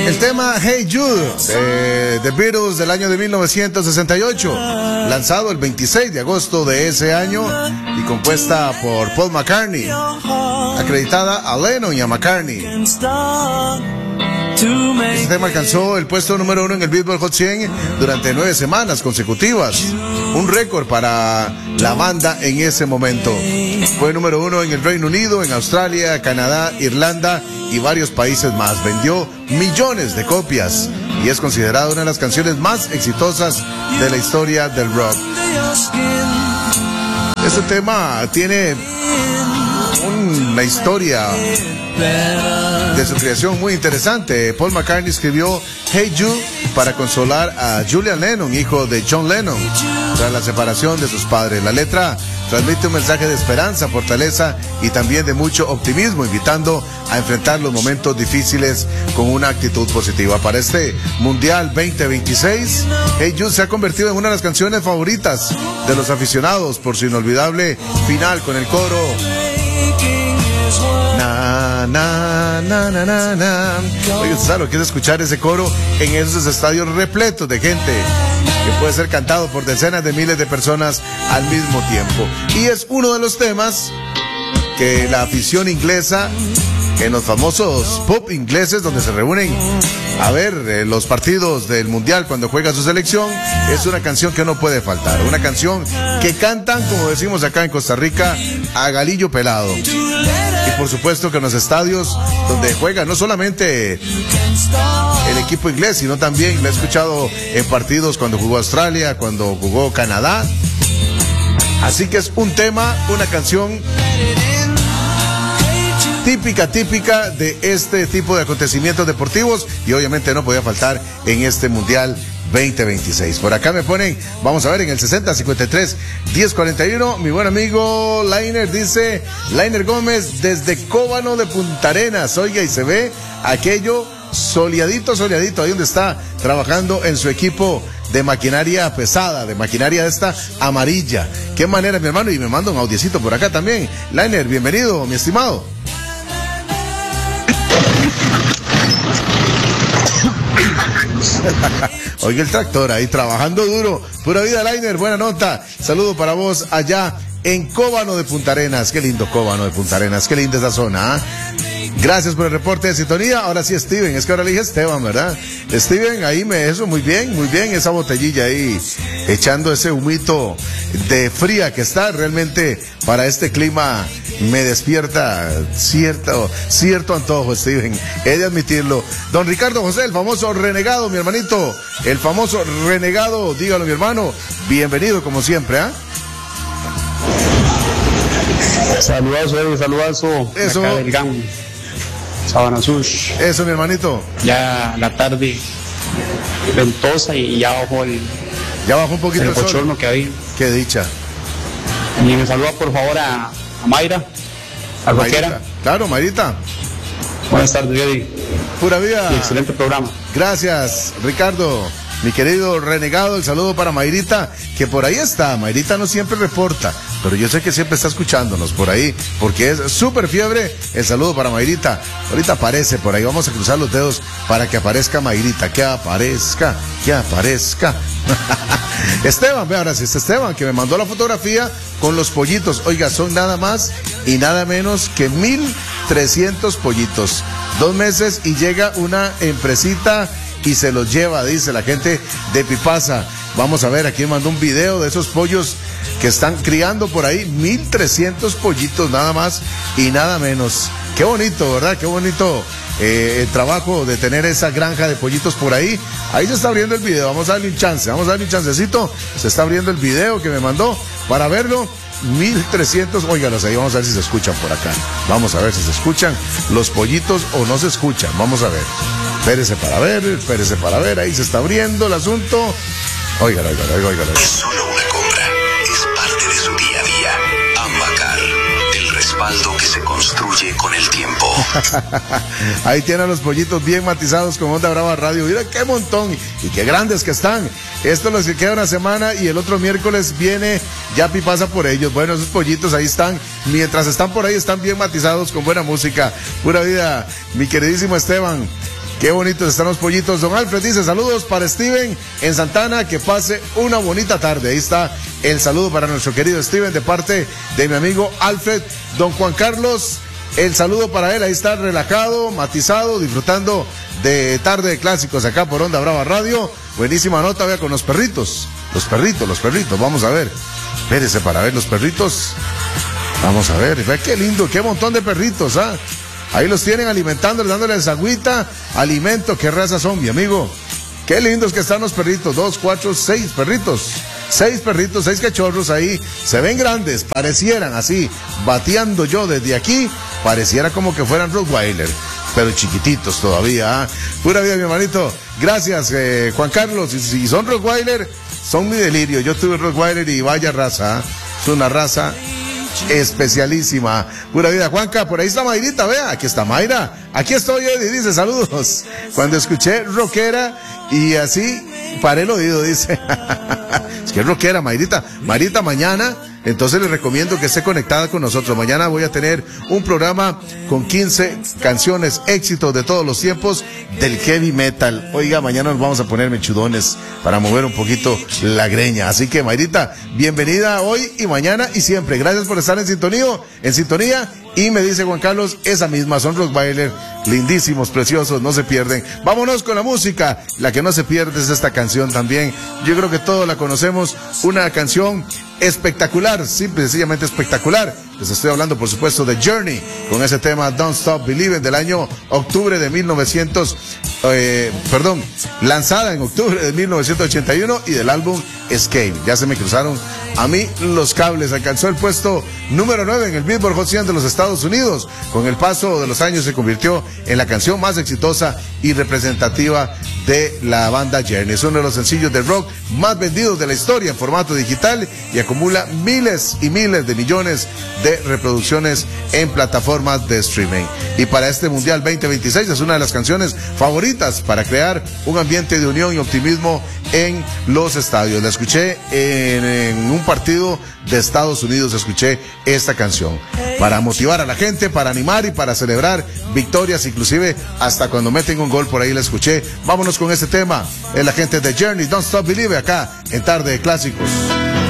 El tema Hey Jude de The Beatles del año de 1968, lanzado el 26 de agosto de ese año y compuesta por Paul McCartney, acreditada a Lennon y a McCartney. Este tema alcanzó el puesto número 1 en el Billboard Hot 100 durante 9 semanas consecutivas, un récord para la banda en ese momento. Fue número 1 en el Reino Unido, en Australia, Canadá, Irlanda y varios países más. Vendió millones de copias y es considerada una de las canciones más exitosas de la historia del rock. Este tema tiene una historia de su creación muy interesante. Paul McCartney escribió Hey Jude para consolar a Julian Lennon, hijo de John Lennon, tras la separación de sus padres. La letra transmite un mensaje de esperanza, fortaleza y también de mucho optimismo, invitando a enfrentar los momentos difíciles con una actitud positiva. Para este Mundial 2026, Hey Jude se ha convertido en una de las canciones favoritas de los aficionados por su inolvidable final con el coro na, na, na, na, na, na. Oye, ¿sabes lo que es escuchar ese coro en esos estadios repletos de gente que puede ser cantado por decenas de miles de personas al mismo tiempo? Y es uno de los temas que la afición inglesa, en los famosos pub ingleses donde se reúnen a ver los partidos del Mundial cuando juega su selección, es una canción que no puede faltar, una canción que cantan, como decimos acá en Costa Rica, a galillo pelado. Y por supuesto que en los estadios donde juega no solamente el equipo inglés, sino también lo he escuchado en partidos cuando jugó Australia, cuando jugó Canadá. Así que es un tema, una canción típica de este tipo de acontecimientos deportivos y obviamente no podía faltar en este Mundial 2026. Por acá me ponen, vamos a ver, en el 6053-1041, mi buen amigo Lainer dice, Lainer Gómez desde Cóbano de Punta Arenas, oiga, y se ve aquello soleadito, ahí donde está trabajando en su equipo de maquinaria pesada, de maquinaria esta amarilla. Qué manera, mi hermano, y me manda un audiecito por acá también. Lainer, bienvenido, mi estimado. Oiga el tractor ahí trabajando duro. Pura vida, Lainer, buena nota. Saludo para vos allá en Cóbano de Punta Arenas. Qué lindo Cóbano de Punta Arenas, qué linda esa zona, ¿eh? Gracias por el reporte de sintonía. Ahora sí, Steven, es que ahora le dije Esteban, ¿verdad? Steven, ahí eso, muy bien, esa botellilla ahí, echando ese humito de fría que está realmente para este clima. Me despierta cierto antojo, Steven, he de admitirlo. Don Ricardo José, el famoso renegado, mi hermanito, el famoso renegado, dígalo, mi hermano, bienvenido como siempre, ¿ah? Saludazo. Eso. Acá del GAM, Sabana Sur. Eso, mi hermanito. Ya la tarde ventosa y ya bajó ya bajó un poquito el bochorno que había. Qué dicha. Y me saluda por favor a Mayra, a Roquera. Claro, Mayrita. Buenas tardes, Eddie. Pura vida. Y excelente programa. Gracias, Ricardo. Mi querido renegado, el saludo para Mayrita, que por ahí está. Mayrita no siempre reporta, pero yo sé que siempre está escuchándonos por ahí, porque es súper fiebre. El saludo para Mayrita. Ahorita aparece por ahí, vamos a cruzar los dedos para que aparezca Mayrita, que aparezca. Esteban, ve ahora sí, es Esteban, que me mandó la fotografía con los pollitos. Oiga, son nada más y nada menos que 1,300 pollitos. 2 meses y llega una empresita y se los lleva, dice la gente de Pipasa. Vamos a ver, aquí mandó un video de esos pollos que están criando por ahí, 1,300 pollitos, nada más y nada menos. Qué bonito, ¿verdad? Qué bonito el trabajo de tener esa granja de pollitos por ahí. Ahí se está abriendo el video, vamos a darle un chancecito. Se está abriendo el video que me mandó para verlo. 1,300, óigalos ahí, vamos a ver si se escuchan por acá. Vamos a ver si se escuchan los pollitos o no se escuchan, vamos a ver. Espérese para ver, ahí se está abriendo el asunto. Óigalo. Es solo una compra, es parte de su día a día. Ambacar, el respaldo que se construye con el tiempo. Ahí tienen los pollitos bien matizados con Onda Brava Radio. Mira qué montón y qué grandes que están. Esto los que queda una semana y el otro miércoles viene Yapi pasa por ellos. Bueno, esos pollitos ahí están. Mientras están por ahí están bien matizados con buena música. Pura vida, mi queridísimo Esteban. Qué bonitos están los pollitos. Don Alfred dice saludos para Steven en Santana, que pase una bonita tarde. Ahí está el saludo para nuestro querido Steven de parte de mi amigo Alfred. Don Juan Carlos, el saludo para él. Ahí está relajado, matizado, disfrutando de tarde de clásicos acá por Onda Brava Radio. Buenísima nota, vea, con los perritos. Los perritos. Vamos a ver. Espérese para ver los perritos. Vamos a ver. Vea qué lindo, qué montón de perritos, ¿ah? Ahí los tienen alimentándoles, dándoles agüita, alimento. Qué raza son, mi amigo. Qué lindos que están los perritos. 2, 4, 6 perritos. 6 perritos, 6 cachorros ahí. Se ven grandes, parecieran así, bateando yo desde aquí, pareciera como que fueran Rottweiler, pero chiquititos todavía, ¿ah? Pura vida, mi hermanito. Gracias, Juan Carlos. Y si son Rottweiler, son mi delirio. Yo tuve Rottweiler y vaya raza, ¿ah? Es una raza especialísima. Pura vida, Juanca. Por ahí está Mayrita, vea, aquí está Mayra. Aquí estoy, Eddie, dice saludos. Cuando escuché rockera y así paré el oído, dice. Es que es rockera, Mayrita. Mayrita, mañana, entonces les recomiendo que esté conectada con nosotros. Mañana voy a tener un programa con 15 canciones, éxitos de todos los tiempos del heavy metal. Oiga, mañana nos vamos a poner mechudones para mover un poquito la greña. Así que, Mayrita, bienvenida hoy y mañana y siempre. Gracias por estar en sintonía. Y me dice Juan Carlos, esa misma, son Rottweiler, lindísimos, preciosos, no se pierden. Vámonos con la música, la que no se pierde es esta canción también. Yo creo que todos la conocemos, una canción espectacular, simple, sencillamente espectacular. Les estoy hablando, por supuesto, de Journey, con ese tema Don't Stop Believing del año octubre de 1900, lanzada en octubre de 1981 y del álbum Escape. Ya se me cruzaron a mí los cables. Alcanzó el puesto número 9 en el Billboard Hot 100 de los Estados Unidos. Con el paso de los años se convirtió en la canción más exitosa y representativa de la banda Journey. Es uno de los sencillos de rock más vendidos de la historia en formato digital y acumula miles y miles de millones de reproducciones en plataformas de streaming. Y para este Mundial 2026 es una de las canciones favoritas para crear un ambiente de unión y optimismo en los estadios. La escuché en un partido de Estados Unidos, escuché esta canción para motivar a la gente, para animar y para celebrar victorias, inclusive hasta cuando meten un gol, por ahí la escuché. Vámonos con este tema, la gente de Journey, Don't Stop Believing, acá en Tarde de Clásicos.